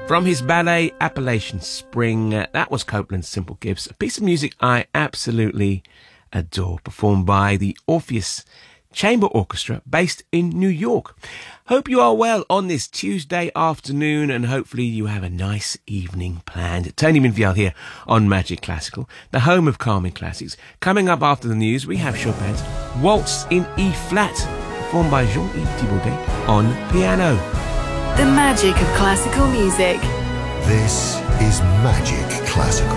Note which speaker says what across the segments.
Speaker 1: From his ballet Appalachian Spring, that was Copeland's Simple Gifts, a piece of music I absolutely adore, performed by the Orpheus Chamber Orchestra based in New York. Hope you are well on this Tuesday afternoon, and hopefully you have a nice evening planned. Tony Minfield here on Magic Classical, the home of calming classics. Coming up after the news, we have Chopin's Waltz in E-flat, performed by Jean-Yves Thibaudet on piano.
Speaker 2: The magic of classical music.
Speaker 3: This is Magic Classical.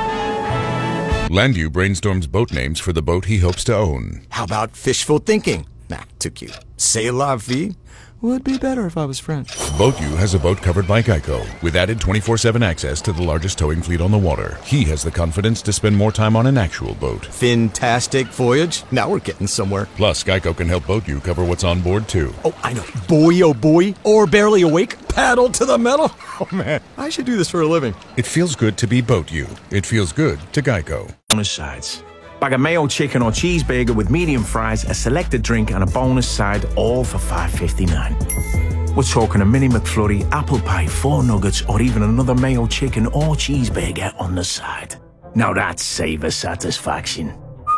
Speaker 4: Landu brainstorms boat names for the boat he hopes to own.
Speaker 5: How about fishful thinking? Nah, too cute. C'est la vie? Would be better if I was French.
Speaker 4: BoatU has a boat covered by Geico, with added 24/7 access to the largest towing fleet on the water. He has the confidence to spend more time on an actual boat.
Speaker 5: Fantastic voyage. Now we're getting somewhere.
Speaker 4: Plus, Geico can help BoatU cover what's on board, too.
Speaker 5: Oh, I know. Boy, oh boy. Or barely awake. Paddle to the metal. Oh, man. I should do this for a living.
Speaker 4: It feels good to be BoatU. It feels good to Geico.
Speaker 6: Bonus sides. Bag of mayo chicken or cheeseburger with medium fries, a selected drink and a bonus side, all for $5.59. We're talking a mini McFlurry, apple pie, 4 nuggets, or even another mayo chicken or cheeseburger on the side. Now that's savor satisfaction.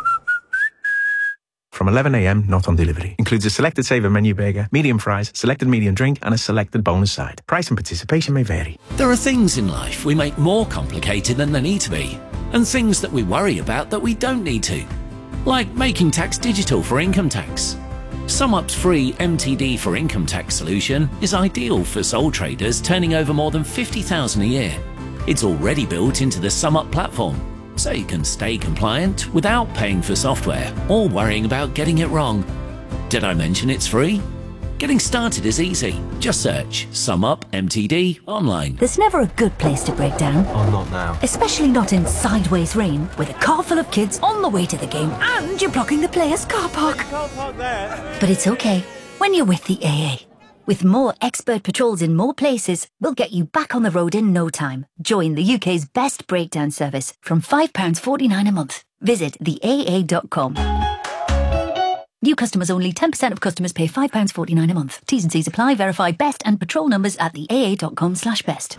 Speaker 6: From 11 a.m, not on delivery. Includes a selected savor menu burger, medium fries, selected medium drink, and a selected bonus side. Price and participation may vary.
Speaker 7: There are things in life we make more complicated than they need to be, and things that we worry about that we don't need to. Like making tax digital for income tax. SumUp's free MTD for income tax solution is ideal for sole traders turning over more than $50,000 a year. It's already built into the SumUp platform, so you can stay compliant without paying for software or worrying about getting it wrong. Did I mention it's free? Getting started is easy. Just search SumUp MTD online.
Speaker 8: There's never a good place to break down.
Speaker 1: Oh, not now.
Speaker 8: Especially not in sideways rain, with a car full of kids on the way to the game and you're blocking the players' car park. But it's okay when you're with the AA. With more expert patrols in more places, we'll get you back on the road in no time. Join the UK's best breakdown service from £5.49 a month. Visit theaa.com. New customers only. 10% of customers pay £5.49 a month. T's and C's apply. Verify best and patrol numbers at theaa.com/best.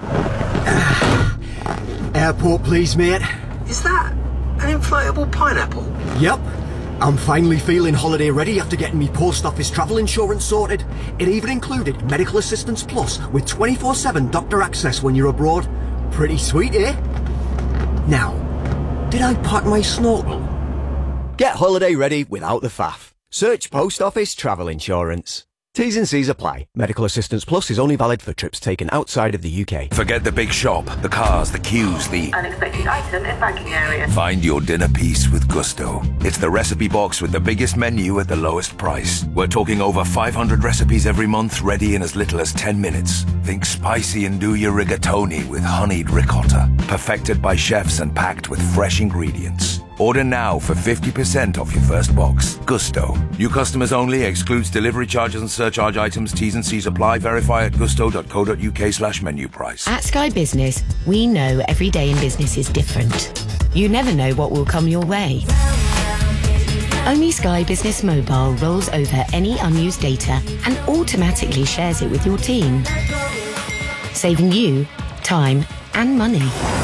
Speaker 9: Airport, please, mate.
Speaker 10: Is that an inflatable pineapple?
Speaker 9: Yep. I'm finally feeling holiday ready after getting me post office travel insurance sorted. It even included Medical Assistance Plus with 24/7 doctor access when you're abroad. Pretty sweet, eh? Now, did I pack my snorkel?
Speaker 5: Get holiday ready without the faff. Search Post Office Travel Insurance. T's and C's apply. Medical Assistance Plus is only valid for trips taken outside of the UK.
Speaker 11: Forget the big shop, the cars, the queues, the
Speaker 12: unexpected item in banking area.
Speaker 11: Find your dinner piece with Gusto. It's the recipe box with the biggest menu at the lowest price. We're talking over 500 recipes every month, ready in as little as 10 minutes. Think spicy and do your rigatoni with honeyed ricotta. Perfected by chefs and packed with fresh ingredients. Order now for 50% off your first box. Gusto. New customers only. Excludes delivery charges and surcharge items. T's and C's apply. Verify at gusto.co.uk/menu price.
Speaker 13: At Sky Business, we know every day in business is different. You never know what will come your way. Only Sky Business Mobile rolls over any unused data and automatically shares it with your team, saving you time and money.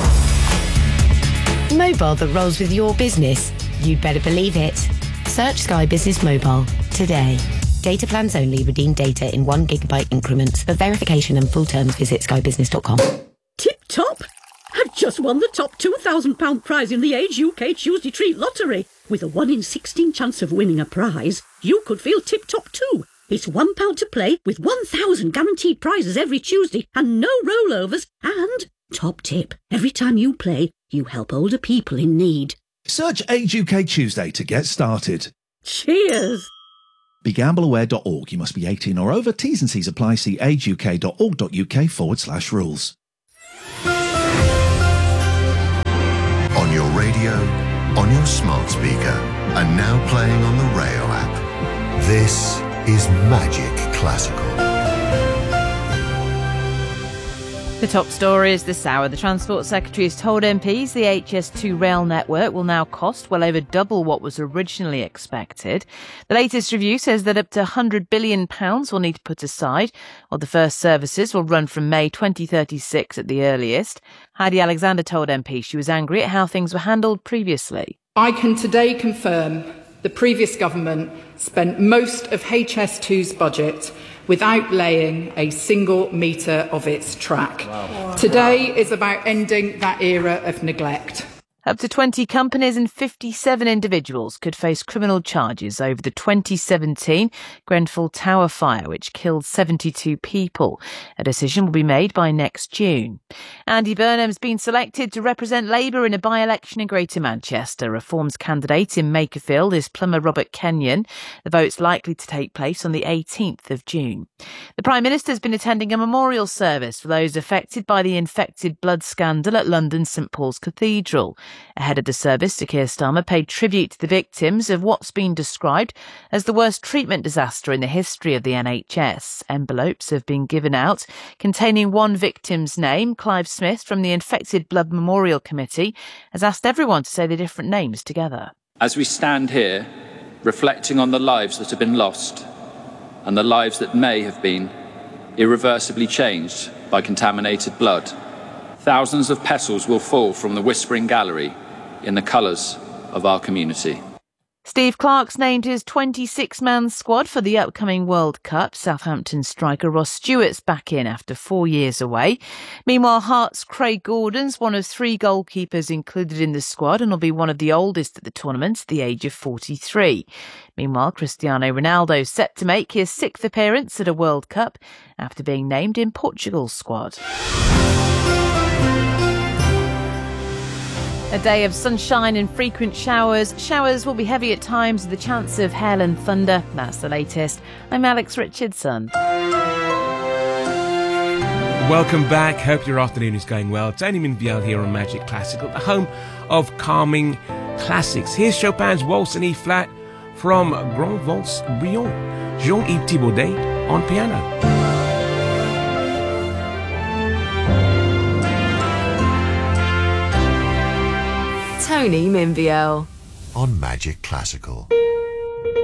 Speaker 13: Mobile that rolls with your business. You'd better believe it. Search Sky Business Mobile today. Data plans only. Redeem data in 1 GB increments. For verification and full terms, visit skybusiness.com.
Speaker 14: Tip top! I've just won the top £2,000 prize in the Age UK Tuesday Treat Lottery. With a 1 in 16 chance of winning a prize, you could feel tip top too. It's £1 to play with 1,000 guaranteed prizes every Tuesday and no rollovers. And top tip, every time you play, you help older people in need.
Speaker 15: Search Age UK Tuesday to get started.
Speaker 14: Cheers!
Speaker 15: BeGambleAware.org. You must be 18 or over. T's and C's apply. See ageuk.org.uk/rules.
Speaker 3: On your radio, on your smart speaker, and now playing on the Rayo app. This is Magic Classical.
Speaker 16: The top stories this hour. The Transport Secretary has told MPs the HS2 rail network will now cost well over double what was originally expected. The latest review says that up to £100 billion will need to put aside, while the first services will run from May 2036 at the earliest. Heidi Alexander told MPs she was angry at how things were handled previously.
Speaker 17: I can today confirm the previous government spent most of HS2's budget without laying a single metre of its track. Wow. Today is about ending that era of neglect.
Speaker 16: Up to 20 companies and 57 individuals could face criminal charges over the 2017 Grenfell Tower fire, which killed 72 people. A decision will be made by next June. Andy Burnham's been selected to represent Labour in a by-election in Greater Manchester. Reform's candidate in Makerfield is plumber Robert Kenyon. The vote's likely to take place on the 18th of June. The Prime Minister's been attending a memorial service for those affected by the infected blood scandal at London's St Paul's Cathedral. Ahead of the service, Sir Keir Starmer paid tribute to the victims of what's been described as the worst treatment disaster in the history of the NHS. Envelopes have been given out containing one victim's name. Clive Smith from the Infected Blood Memorial Committee has asked everyone to say the different names together.
Speaker 18: As we stand here, reflecting on the lives that have been lost and the lives that may have been irreversibly changed by contaminated blood, thousands of petals will fall from the Whispering Gallery in the colours of our community.
Speaker 16: Steve Clarke's named his 26-man squad for the upcoming World Cup. Southampton striker Ross Stewart's back in after 4 years away. Meanwhile, Hearts' Craig Gordon's one of 3 goalkeepers included in the squad and will be one of the oldest at the tournament at the age of 43. Meanwhile, Cristiano Ronaldo's set to make his 6th appearance at a World Cup after being named in Portugal's squad. A day of sunshine and frequent showers. Showers will be heavy at times with a chance of hail and thunder. That's the latest. I'm Alex Richardson.
Speaker 1: Welcome back. Hope your afternoon is going well. Tony Minviel here on Magic Classical, the home of calming classics. Here's Chopin's Waltz in E-flat from Grand Waltz Brillant. Jean-Yves Thibaudet on piano.
Speaker 2: Tony Minviel
Speaker 3: on Magic Classical.